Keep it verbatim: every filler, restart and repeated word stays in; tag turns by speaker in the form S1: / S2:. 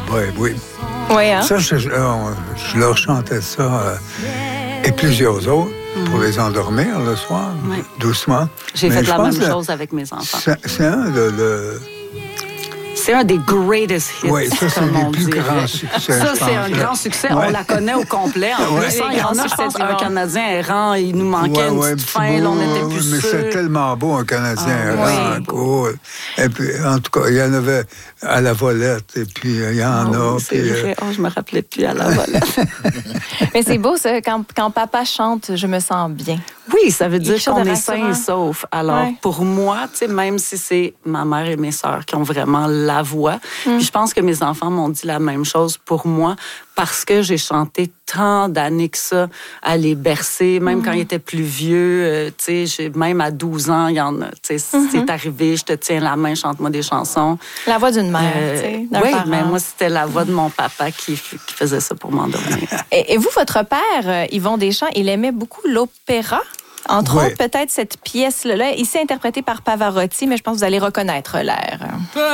S1: oui, oui.
S2: Oui, hein?
S1: Ça, je, je, je leur chantais ça euh, et plusieurs autres pour les endormir le soir,
S3: Oui.
S1: doucement.
S3: J'ai
S1: Mais
S3: fait
S1: je
S3: la
S1: pense
S3: même
S1: que
S3: chose avec mes enfants.
S1: C'est, c'est un de... Le...
S3: C'est un des greatest hits,
S1: Oui, ça, c'est
S3: comme
S1: un
S3: on
S1: des plus
S3: dirait.
S1: grands succès,
S3: Ça,
S1: je
S3: c'est un
S1: pense.
S3: grand succès.
S1: Ouais.
S3: On la connaît au complet. En
S1: Ouais.
S3: plus, il y en a, je pense, un Canadien errant. Il nous manquait
S1: Ouais,
S3: une
S1: ouais,
S3: petite
S1: petit
S3: fin.
S1: bout,
S3: Là, on était
S1: ouais,
S3: plus
S1: mais
S3: sûrs.
S1: c'est tellement beau, un Canadien
S3: Ah,
S1: errant,
S2: oui.
S1: cool. Et puis, en tout cas, il y en avait à la volette, et puis il y en
S3: Ah
S1: a.
S3: oui, c'est
S1: puis,
S3: vrai. Oh, je me rappelais plus à la volette.
S2: Mais c'est beau, ça, quand, quand papa chante, je me sens bien.
S3: Oui, ça veut dire
S2: Quelque chose
S3: qu'on
S2: de
S3: est sain et
S2: rassurant.
S3: sauf. Alors,
S2: Ouais.
S3: pour moi, tu sais, même si c'est ma mère et mes sœurs qui ont vraiment la voix, puis je pense que mes enfants m'ont dit la même chose pour moi, parce que j'ai chanté tant d'années que ça à les bercer, même quand ils étaient plus vieux, euh, tu sais, j'ai- même à douze ans, il y en a, tu sais, c'est arrivé, je te tiens la main, chante-moi des chansons.
S2: La voix d'une mère,
S3: Euh,
S2: tu sais, d'un
S3: oui,
S2: parent.
S3: mais moi, c'était la voix de mon papa qui, qui faisait ça pour m'endormir.
S2: Et, et vous, votre père, euh, Yvon Deschamps, il aimait beaucoup l'opéra. Entre
S1: Oui.
S2: autres, peut-être cette pièce-là, ici interprétée par Pavarotti, mais je pense que vous allez reconnaître l'air.